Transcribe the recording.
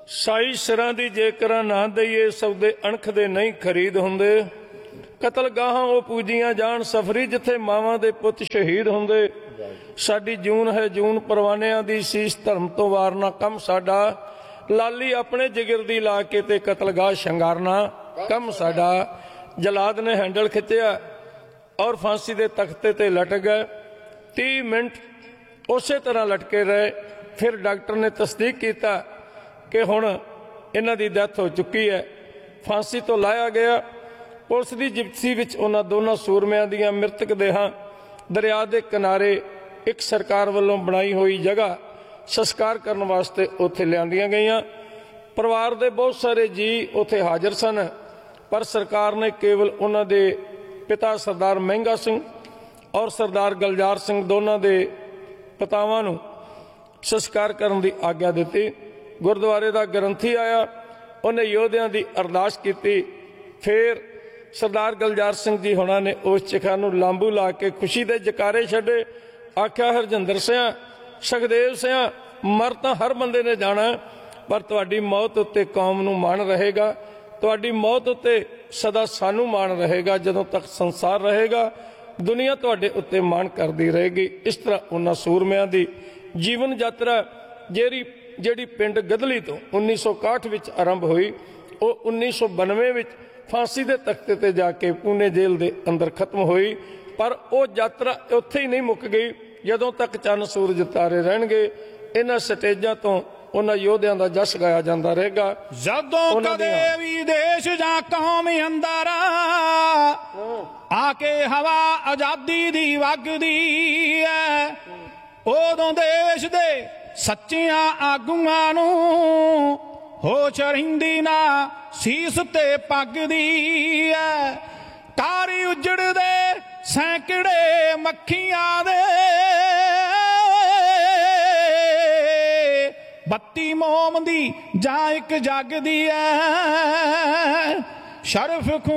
ਸਾਈ ਸਿਰਾਂ ਦੀ ਜੇਕਰਾਂ ਨਾ ਦਈਏ, ਸੌਦੇ ਅਣਖ ਦੇ ਨਹੀਂ ਖਰੀਦ ਹੁੰਦੇ। ਕਤਲ ਗਾਹਾਂ ਉਹ ਪੂਜੀਆਂ ਜਾਣ ਸਫਰੀ, ਜਿੱਥੇ ਮਾਵਾਂ ਦੇ ਪੁੱਤ ਸ਼ਹੀਦ ਹੁੰਦੇ। ਸਾਡੀ ਜੂਨ ਹੈ ਜੂਨ ਪਰਵਾਨਿਆਂ ਦੀ, ਸੀਸ ਧਰਮ ਤੋਂ ਵਾਰਨਾ ਕੰਮ ਸਾਡਾ। ਲਾਲੀ ਆਪਣੇ ਜਿਗਰ ਦੀ ਲਾ ਕੇ ਤੇ ਕਤਲਗਾਹ ਸ਼ੰਗਾਰਨਾ ਕੰਮ ਸਾਡਾ। ਜਲਾਦ ਨੇ ਹੈਂਡਲ ਖਿੱਚਿਆ ਔਰ ਫਾਂਸੀ ਦੇ ਤਖਤੇ ਤੇ ਲਟਕ ਗਏ। 30 ਮਿੰਟ ਉਸੇ ਤਰ੍ਹਾਂ ਲਟਕੇ ਰਹੇ। ਫਿਰ ਡਾਕਟਰ ਨੇ ਤਸਦੀਕ ਕੀਤਾ ਕਿ ਹੁਣ ਇਹਨਾਂ ਦੀ ਡੈਥ ਹੋ ਚੁੱਕੀ ਹੈ। ਫਾਂਸੀ ਤੋਂ ਲਾਇਆ ਗਿਆ। ਪੁਲਿਸ ਦੀ ਜਿਪਸੀ ਵਿੱਚ ਉਹਨਾਂ ਦੋਨਾਂ ਸੂਰਮਿਆਂ ਦੀਆਂ ਮ੍ਰਿਤਕ ਦੇਹਾਂ ਦਰਿਆ ਦੇ ਕਿਨਾਰੇ ਇੱਕ ਸਰਕਾਰ ਵੱਲੋਂ ਬਣਾਈ ਹੋਈ ਜਗ੍ਹਾ ਸੰਸਕਾਰ ਕਰਨ ਵਾਸਤੇ ਉੱਥੇ ਲਿਆਂਦੀਆਂ ਗਈਆਂ। ਪਰਿਵਾਰ ਦੇ ਬਹੁਤ ਸਾਰੇ ਜੀ ਉੱਥੇ ਹਾਜ਼ਰ ਸਨ, ਪਰ ਸਰਕਾਰ ਨੇ ਕੇਵਲ ਉਹਨਾਂ ਦੇ ਪਿਤਾ ਸਰਦਾਰ ਮਹਿੰਗਾ ਸਿੰਘ ਔਰ ਸਰਦਾਰ ਗਲਜਾਰ ਸਿੰਘ ਦੋਨਾਂ ਦੇ ਪਿਤਾਵਾਂ ਨੂੰ ਸੰਸਕਾਰ ਕਰਨ ਦੀ ਆਗਿਆ ਦਿੱਤੀ। ਗੁਰਦੁਆਰੇ ਦਾ ਗ੍ਰੰਥੀ ਆਇਆ, ਉਹਨੇ ਯੋਧਿਆਂ ਦੀ ਅਰਦਾਸ ਕੀਤੀ। ਫਿਰ ਸਰਦਾਰ ਗਲਜਾਰ ਸਿੰਘ ਜੀ ਹੋਣਾ ਨੇ ਉਸ ਚਿਖਾ ਨੂੰ ਲਾਂਬੂ ਲਾ ਕੇ ਖੁਸ਼ੀ ਦੇ ਜਕਾਰੇ ਛੱਡੇ। ਆਖਿਆ, ਹਰਜਿੰਦਰ ਸਿਆਂ, ਸੁਖਦੇਵ ਸਿਆਂ, ਮਰ ਤਾਂ ਹਰ ਬੰਦੇ ਨੇ ਜਾਣਾ, ਪਰ ਤੁਹਾਡੀ ਮੌਤ ਉੱਤੇ ਕੌਮ ਨੂੰ ਮਾਣ ਰਹੇਗਾ। ਤੁਹਾਡੀ ਮੌਤ ਉੱਤੇ ਸਦਾ ਸਾਨੂੰ ਮਾਣ ਰਹੇਗਾ। ਜਦੋਂ ਤੱਕ ਸੰਸਾਰ ਰਹੇਗਾ, ਦੁਨੀਆ ਤੁਹਾਡੇ ਉੱਤੇ ਮਾਣ ਕਰਦੀ ਰਹੇਗੀ। ਇਸ ਤਰ੍ਹਾਂ ਉਹਨਾਂ ਸੂਰਮਿਆਂ ਦੀ ਜੀਵਨ ਯਾਤਰਾ ਜਿਹੜੀ ਪਿੰਡ ਗਦਲੀ ਤੋਂ 1961 ਵਿੱਚ ਆਰੰਭ ਹੋਈ, ਉਹ 1992 ਵਿੱਚ ਫਾਂਸੀ ਦੇ ਤਖਤੇ ਤੇ ਜਾ ਕੇ ਪੂਨੇ ਜੇਲ੍ਹ ਦੇ ਅੰਦਰ ਖਤਮ ਹੋਈ। ਪਰ ਉਹ ਯਾਤਰਾ ਉੱਥੇ ਹੀ ਨਹੀਂ ਮੁੱਕ ਗਈ। ਜਦੋਂ ਤੱਕ ਚੰਨ ਸੂਰਜ ਤਾਰੇ ਰਹਿਣਗੇ, ਇਹਨਾਂ ਸਟੇਜਾਂ ਤੋਂ ਉਹਨਾਂ ਯੋਧਿਆਂ ਦਾ ਜਸ ਗਾਇਆ ਜਾਂਦਾ ਰਹੇਗਾ। ਜਦੋਂ ਕਦੇ ਵੀ ਦੇਸ਼ ਜਾਂ ਕੌਮ ਅੰਦਰ ਆ ਕੇ ਹਵਾ ਆਜ਼ਾਦੀ ਦੀ ਵਗਦੀ ਹੈ, ਉਦੋਂ ਦੇਸ਼ ਦੇ ਸੱਚਿਆਂ ਆਗੂਆਂ ਨੂੰ ਹੋਸ਼ ਰਹਿੰਦੀ ਨਾ ਸੀਸ ਤੇ ਪੱਗਦੀ ਹੈ। ਕਾਰੀ ਉਜੜਦੇ ਸੈਂਕੜੇ ਮੱਖੀਆਂ ਦੇ, ਬੱਤੀ ਮੋਮ ਦੀ ਜਾਂ ਇੱਕ ਜਗਦੀ ਹੈ। ਸ਼ਰਫ